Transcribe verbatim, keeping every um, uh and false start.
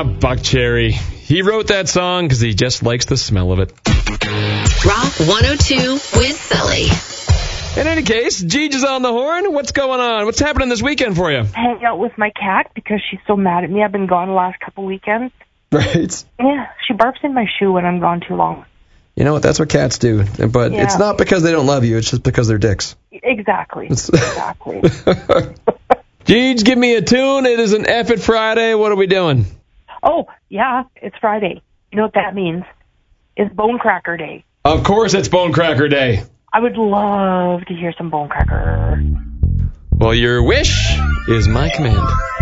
Buckcherry. He wrote that song because he just likes the smell of it. Rock one oh two with Sully. In any case, Jeej is on the horn. What's going on? What's happening this weekend for you? Hang out with my cat because she's so mad at me. I've been gone the last couple weekends. Right. Yeah, she barfs in my shoe when I'm gone too long. You know what? That's what cats do. But Yeah. it's not because they don't love you. It's just because they're dicks. Exactly. Exactly. Jeej, give me a tune. It is an F It Friday. What are we doing? Oh, yeah, it's Friday. You know what that means? It's Bone Cracker Day. Of course it's Bone Cracker Day. I would love to hear some Bone Cracker. Well, your wish is my command.